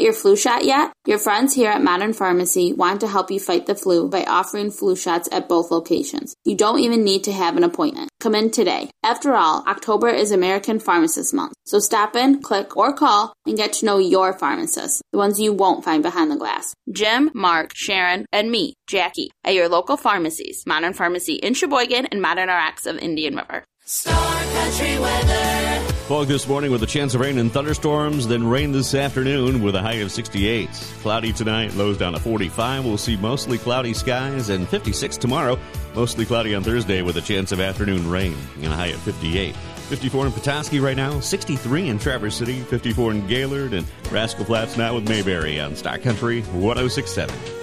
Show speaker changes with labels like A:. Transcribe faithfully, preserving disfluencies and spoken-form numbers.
A: your flu shot yet? Your friends here at Modern Pharmacy want to help you fight the flu by offering flu shots at both locations. You don't even need to have an appointment. Come in today. After all, October is American Pharmacist Month. So stop in, click, or call and get to know your pharmacist, the ones you won't find behind the glass. Jim, Mark, Sharon, and me, Jackie, at your local pharmacies. Modern Pharmacy in Sheboygan and Modern R X of Indian River.
B: Star Country Weather.
C: Fog this morning with a chance of rain and thunderstorms, then rain this afternoon with a high of sixty-eight. Cloudy tonight, lows down to forty-five. We'll see mostly cloudy skies, and fifty-six tomorrow. Mostly cloudy on Thursday with a chance of afternoon rain and a high of fifty-eight. fifty-four in Petoskey right now, sixty-three in Traverse City, fifty-four in Gaylord, and Rascal Flats now with Mayberry on Star Country one oh six point seven.